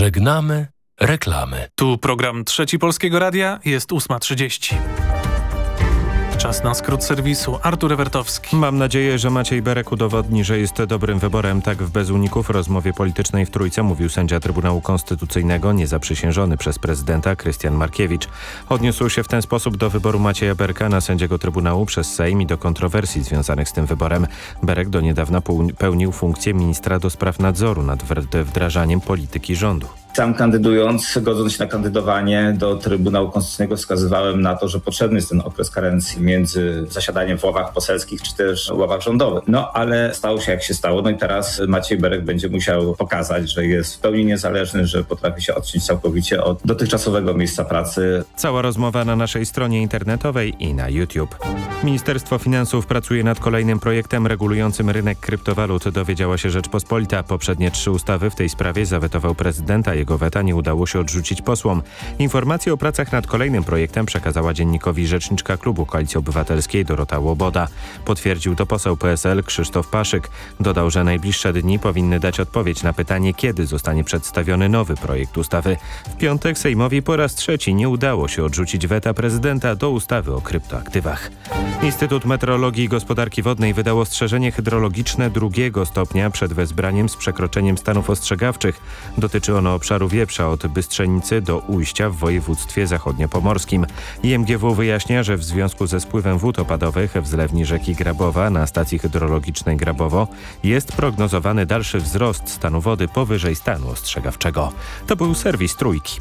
Żegnamy reklamy. Tu program Trzeci Polskiego Radia, jest 8:30. Czas na skrót serwisu. Artur Ewertowski. Mam nadzieję, że Maciej Berek udowodni, że jest dobrym wyborem. Tak w Bez uników rozmowie politycznej w Trójce mówił sędzia Trybunału Konstytucyjnego, niezaprzysiężony przez prezydenta Krystian Markiewicz. Odniósł się w ten sposób do wyboru Macieja Berka na sędziego Trybunału przez Sejm i do kontrowersji związanych z tym wyborem. Berek do niedawna pełnił funkcję ministra do spraw nadzoru nad wdrażaniem polityki rządu. Sam kandydując, godząc się na kandydowanie do Trybunału Konstytucyjnego, wskazywałem na to, że potrzebny jest ten okres karencji między zasiadaniem w ławach poselskich czy też ławach rządowych. No ale stało się jak się stało. No i teraz Maciej Berek będzie musiał pokazać, że jest w pełni niezależny, że potrafi się odciąć całkowicie od dotychczasowego miejsca pracy. Cała rozmowa na naszej stronie internetowej i na YouTube. Ministerstwo Finansów pracuje nad kolejnym projektem regulującym rynek kryptowalut, dowiedziała się Rzeczpospolita. Poprzednie 3 ustawy w tej sprawie zawetował prezydent, a jego weta nie udało się odrzucić posłom. Informację o pracach nad kolejnym projektem przekazała dziennikowi rzeczniczka klubu Koalicji Obywatelskiej Dorota Łoboda. Potwierdził to poseł PSL Krzysztof Paszyk. Dodał, że najbliższe dni powinny dać odpowiedź na pytanie, kiedy zostanie przedstawiony nowy projekt ustawy. W piątek Sejmowi po raz trzeci nie udało się odrzucić weta prezydenta do ustawy o kryptoaktywach. Instytut Meteorologii i Gospodarki Wodnej wydał ostrzeżenie hydrologiczne 2. stopnia przed wezbraniem z przekroczeniem stanów ostrzegawczych. Dotyczy ono obszaru Wieprza od Bystrzenicy do Ujścia w województwie zachodniopomorskim. IMGW wyjaśnia, że w związku ze spływem wód opadowych w zlewni rzeki Grabowa na stacji hydrologicznej Grabowo jest prognozowany dalszy wzrost stanu wody powyżej stanu ostrzegawczego. To był serwis Trójki.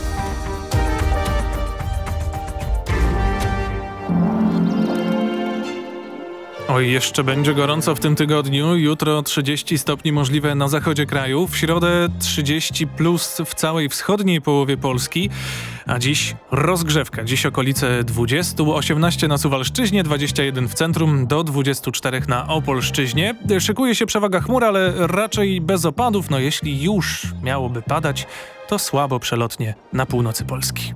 Oj, jeszcze będzie gorąco w tym tygodniu. Jutro 30 stopni możliwe na zachodzie kraju. W środę 30 plus w całej wschodniej połowie Polski. A dziś rozgrzewka. Dziś okolice 20, 18 na Suwalszczyźnie, 21 w centrum, do 24 na Opolszczyźnie. Szykuje się przewaga chmur, ale raczej bez opadów. No jeśli już miałoby padać, to słabo przelotnie na północy Polski.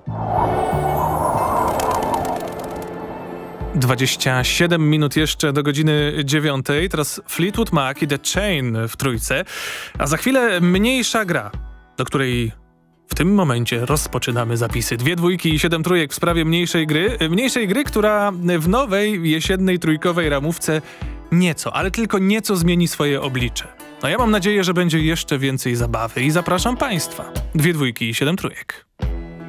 27 minut jeszcze do godziny 9. Teraz Fleetwood Mac i The Chain w Trójce. A za chwilę mniejsza gra, do której w tym momencie rozpoczynamy zapisy. 2 dwójki i 7 trójek w sprawie mniejszej gry. Mniejszej gry, która w nowej jesiennej trójkowej ramówce nieco, ale tylko nieco zmieni swoje oblicze. No ja mam nadzieję, że będzie jeszcze więcej zabawy i zapraszam Państwa. 2 dwójki i 7 trójek.